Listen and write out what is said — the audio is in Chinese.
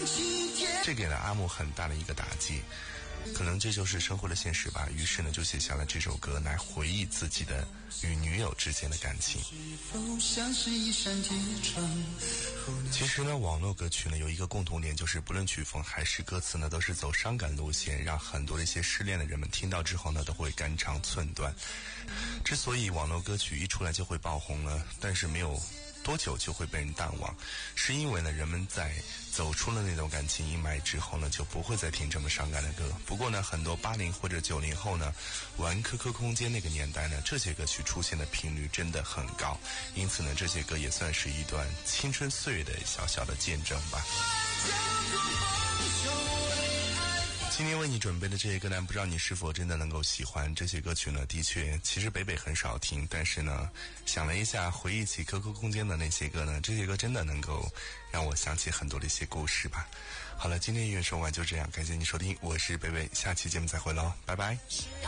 这给了阿木很大的一个打击，可能这就是生活的现实吧。于是呢，就写下了这首歌来回忆自己的与女友之间的感情。其实呢，网络歌曲呢有一个共同点，就是不论曲风还是歌词呢，都是走伤感路线，让很多的一些失恋的人们听到之后呢，都会肝肠寸断。之所以网络歌曲一出来就会爆红了，但是没有多久就会被人淡忘，是因为呢，人们在走出了那种感情阴霾之后呢，就不会再听这么伤感的歌。不过呢，很多80或者90后呢，玩 QQ 空间那个年代呢，这些歌曲出现的频率真的很高，因此呢，这些歌也算是一段青春岁月的小小的见证吧。今天为你准备的这些歌单，不知道你是否真的能够喜欢这些歌曲呢？的确，其实北北很少听，但是呢，想了一下，回忆起 QQ 空间的那些歌呢，这些歌真的能够让我想起很多的一些故事吧。好了，今天音乐说完就这样，感谢你收听，我是北北，下期节目再会喽，拜拜。